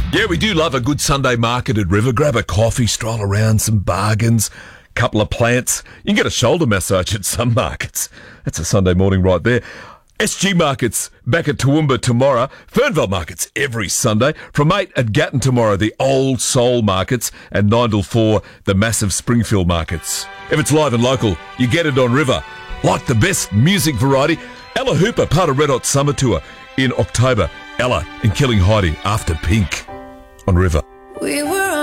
Yeah, we do love a good Sunday market at River. Grab a coffee, stroll around, some bargains, couple of plants. You can get a shoulder massage at some markets. That's a Sunday morning right there. SG Markets back at Toowoomba tomorrow. Fernvale Markets every Sunday. From 8 at Gatton tomorrow, the Old Soul Markets. And 9 till 4, the massive Springfield Markets. If it's live and local, you get it on River. Like the best music variety. Ella Hooper, part of Red Hot Summer Tour in October. Ella and Killing Heidi after Pink on River. We were